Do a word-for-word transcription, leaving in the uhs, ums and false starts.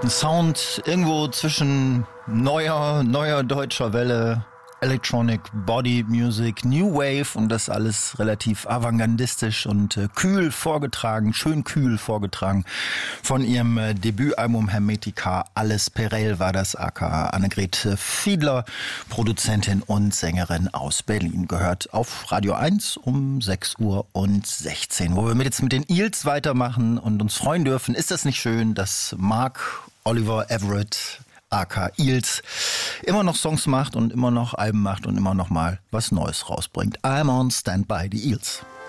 Ein Sound irgendwo zwischen neuer, neuer deutscher Welle, Electronic Body Music, New Wave und das alles relativ avantgardistisch und äh, kühl vorgetragen, schön kühl vorgetragen von ihrem äh, Debütalbum Hermetica. Alles Perel war das, aka Annegret Fiedler, Produzentin und Sängerin aus Berlin. Gehört auf Radio eins um sechs Uhr und sechzehn. Wo wir mit jetzt mit den Eels weitermachen und uns freuen dürfen, ist das nicht schön, dass Mark Oliver Everett aka Eels immer noch Songs macht und immer noch Alben macht und immer noch mal was Neues rausbringt. I'm on Standby, die Eels.